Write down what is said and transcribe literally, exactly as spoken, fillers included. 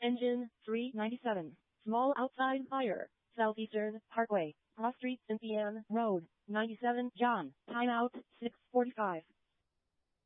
Engine three ninety-seven. Small outside fire. Southeastern Parkway. Cross Street, Cynthiana Road. ninety-seven John. Timeout six forty-five.